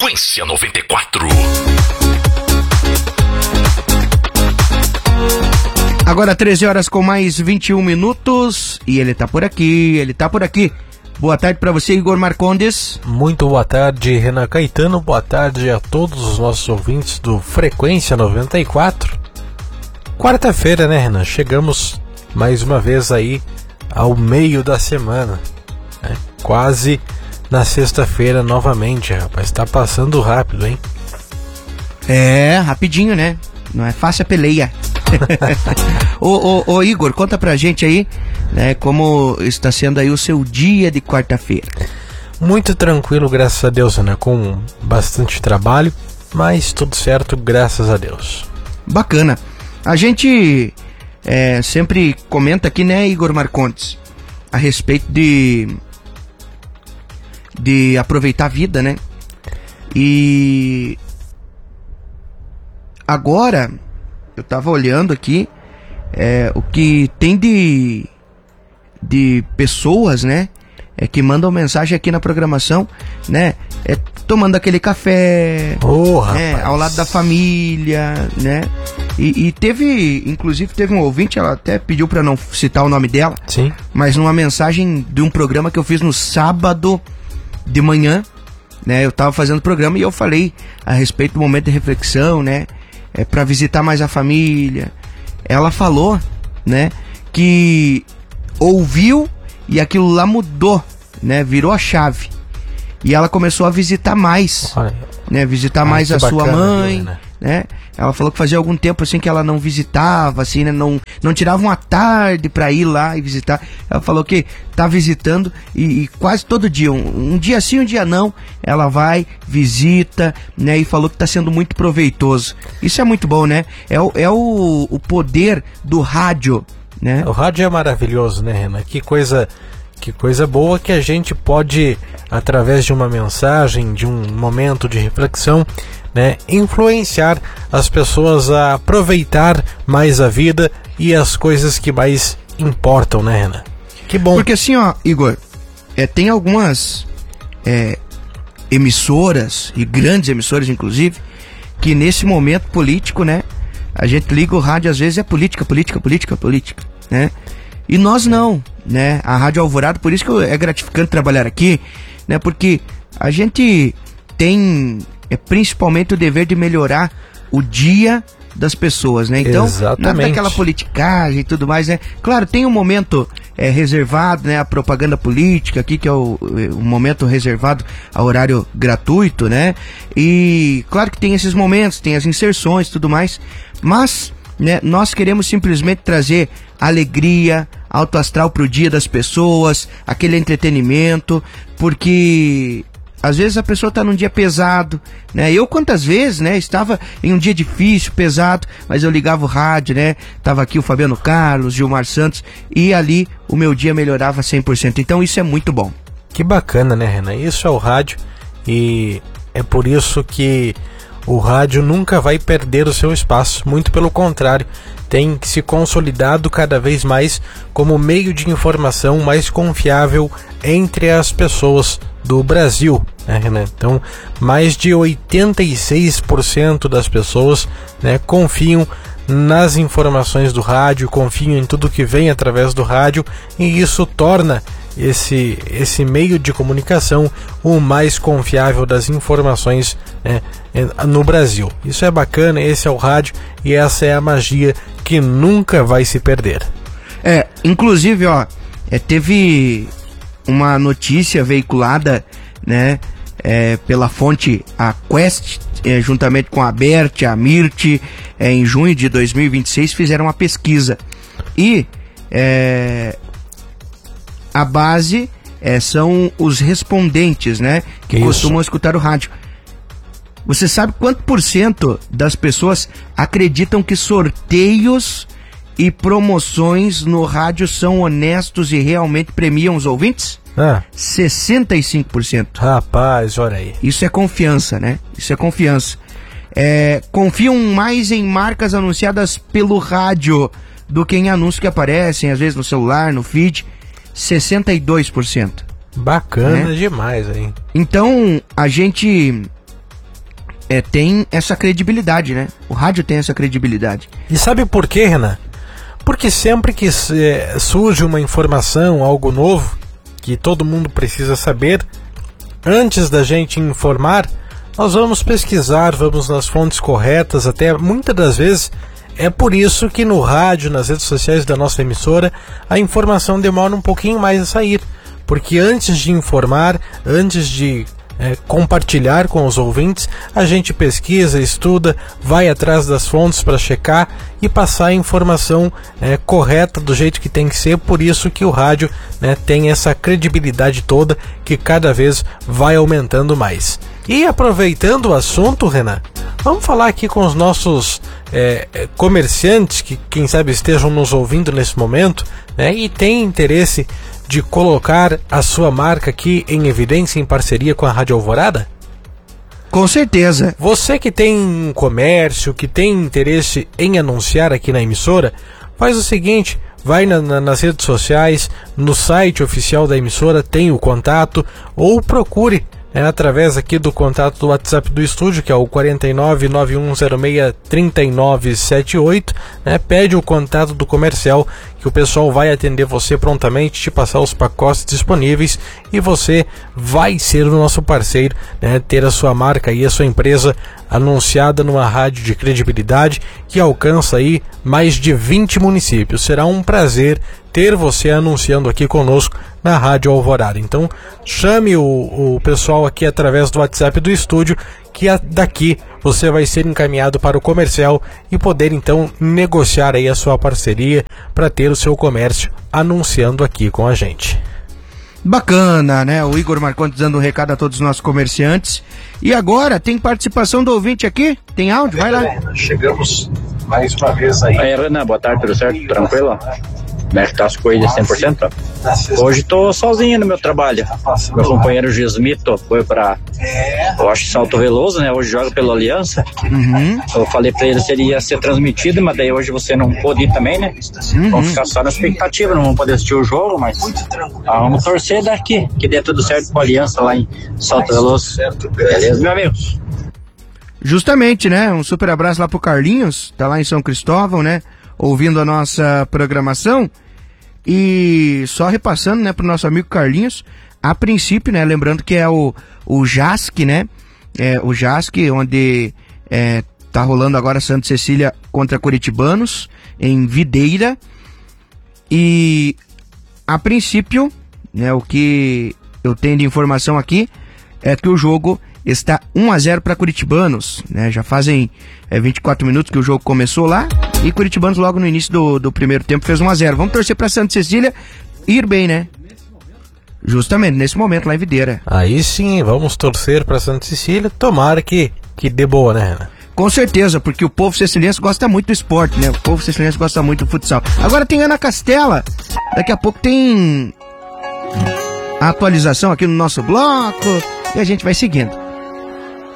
Frequência 94. Agora 13 horas com mais 21 minutos e ele tá por aqui. Boa tarde pra você, Igor Marcondes. Muito boa tarde, Renan Caetano. Boa tarde a todos os nossos ouvintes do Frequência 94. Quarta-feira, né, Renan? Chegamos mais uma vez aí ao meio da semana, né? Quase na sexta-feira novamente, rapaz. Tá passando rápido, hein? É, rapidinho, né? Não é fácil a peleia. Ô Igor, conta pra gente aí, né, como está sendo aí o seu dia de quarta-feira. Muito tranquilo, graças a Deus, né? Com bastante trabalho, mas tudo certo, graças a Deus. Bacana. A gente sempre comenta aqui, né, Igor Marcondes, a respeito de aproveitar a vida, né? E agora eu tava olhando aqui o que tem de pessoas, né? Que mandam mensagem aqui na programação, né? Tomando aquele café, né, ao lado da família, né? E inclusive teve um ouvinte, ela até pediu pra não citar o nome dela. Sim. Mas numa mensagem de um programa que eu fiz no sábado de manhã, né? Eu tava fazendo o programa e eu falei a respeito do momento de reflexão, né? Pra visitar mais a família. Ela falou, né, que ouviu e aquilo lá mudou, né? Virou a chave. E ela começou a visitar mais, né? Visitar mais a sua mãe, né? Ela falou que fazia algum tempo assim que ela não visitava, assim, né? Não tirava uma tarde pra ir lá e visitar. Ela falou que tá visitando e quase todo dia, um dia sim, um dia não, ela vai, visita, né? E falou que tá sendo muito proveitoso. Isso é muito bom, né? É o poder do rádio, né? O rádio é maravilhoso, né, Renan? Que coisa boa que a gente pode, através de uma mensagem, de um momento de reflexão, né, influenciar as pessoas a aproveitar mais a vida e as coisas que mais importam, né, Renan? Que bom. Porque assim, ó, Igor, tem algumas emissoras, e grandes emissoras inclusive, que nesse momento político, né, a gente liga o rádio, às vezes é política, né? E nós não, né? A Rádio Alvorada, por isso que é gratificante trabalhar aqui, né? Porque a gente tem principalmente o dever de melhorar o dia das pessoas, né? Então, nada daquela politicagem e tudo mais, né? Claro, tem um momento reservado, né? A propaganda política aqui, que é o momento reservado a horário gratuito, né? E claro que tem esses momentos, tem as inserções e tudo mais, mas, né, nós queremos simplesmente trazer alegria, alto astral pro dia das pessoas, aquele entretenimento, porque às vezes a pessoa tá num dia pesado, né? Eu quantas vezes, né, estava em um dia difícil, pesado, mas eu ligava o rádio, né? Tava aqui o Fabiano Carlos, Gilmar Santos, e ali o meu dia melhorava 100%. Então isso é muito bom. Que bacana, né, Renan? Isso é o rádio e é por isso que o rádio nunca vai perder o seu espaço, muito pelo contrário, tem se consolidado cada vez mais como meio de informação mais confiável entre as pessoas do Brasil, né, Renan? Então, mais de 86% das pessoas, né, confiam nas informações do rádio, confiam em tudo que vem através do rádio, e isso torna esse meio de comunicação o mais confiável das informações, né, no Brasil. Isso é bacana, esse é o rádio e essa é a magia que nunca vai se perder. Inclusive, ó, teve uma notícia veiculada, né, pela fonte a Quest, juntamente com a Bert, a Mirt, em junho de 2026 fizeram uma pesquisa e a base são os respondentes, né, que costumam escutar o rádio. Você sabe quanto % das pessoas acreditam que sorteios e promoções no rádio são honestos e realmente premiam os ouvintes? 65%. Rapaz, olha aí. Isso é confiança, né? Isso é confiança. Confiam mais em marcas anunciadas pelo rádio do que em anúncios que aparecem, às vezes no celular, no feed. 62%. Bacana, né? Demais, hein? Então, a gente tem essa credibilidade, né? O rádio tem essa credibilidade. E sabe por quê, Renan? Porque sempre que surge uma informação, algo novo, que todo mundo precisa saber, antes da gente informar, nós vamos pesquisar, vamos nas fontes corretas, até muitas das vezes. É por isso que no rádio, nas redes sociais da nossa emissora, a informação demora um pouquinho mais a sair. Porque antes de informar, antes de compartilhar com os ouvintes, a gente pesquisa, estuda, vai atrás das fontes para checar e passar a informação correta do jeito que tem que ser. Por isso que o rádio, né, tem essa credibilidade toda que cada vez vai aumentando mais. E aproveitando o assunto, Renan, vamos falar aqui com os nossos comerciantes que quem sabe estejam nos ouvindo nesse momento, né, e têm interesse de colocar a sua marca aqui em evidência em parceria com a Rádio Alvorada? Com certeza. Você que tem um comércio, que tem interesse em anunciar aqui na emissora, faz o seguinte, vai nas redes sociais, no site oficial da emissora, tem o contato, ou procure através aqui do contato do WhatsApp do estúdio, que é o 4991063978, pede o contato do comercial, que o pessoal vai atender você prontamente, te passar os pacotes disponíveis e você vai ser o nosso parceiro, ter a sua marca e a sua empresa anunciada numa rádio de credibilidade que alcança aí mais de 20 municípios. Será um prazer ter você anunciando aqui conosco na Rádio Alvorada. Então chame o pessoal aqui através do WhatsApp do estúdio, que daqui você vai ser encaminhado para o comercial e poder então negociar aí a sua parceria para ter o seu comércio anunciando aqui com a gente. Bacana, né? O Igor Marcondes dando um recado a todos os nossos comerciantes. E agora, tem participação do ouvinte aqui? Tem áudio? Vai lá. Chegamos mais uma vez aí. Aí, Renan, boa tarde, tudo certo? Tranquilo? Como é que tá as coisas 100%? Hoje tô sozinho no meu trabalho. Meu companheiro Gismito foi pra, eu acho, Salto Veloso, né? Hoje joga pela Aliança. Eu falei pra ele se ele ia ser transmitido, mas daí hoje você não pôde ir também, né? Vamos ficar só na expectativa, não vamos poder assistir o jogo, mas vamos torcer daqui, que dê tudo certo com a Aliança lá em Salto Veloso. Beleza, meu amigo? Justamente, né? Um super abraço lá pro Carlinhos, tá lá em São Cristóvão, né? Ouvindo a nossa programação. E só repassando, né, pro nosso amigo Carlinhos, a princípio, né, lembrando que é o JASC, né, o JASC, onde tá rolando agora Santa Cecília contra Curitibanos, em Videira, e a princípio, né, o que eu tenho de informação aqui é que o jogo está 1-0 para Curitibanos, né, já fazem 24 minutos que o jogo começou lá, e Curitibanos logo no início do primeiro tempo fez 1-0. Vamos torcer para Santa Cecília ir bem, né? Justamente, nesse momento lá em Videira. Aí sim, vamos torcer para Santa Cecília, tomara que dê boa, né, Renan? Com certeza, porque o povo ceciliense gosta muito do esporte, né? O povo ceciliense gosta muito do futsal. Agora tem Ana Castela, daqui a pouco tem a atualização aqui no nosso bloco, e a gente vai seguindo.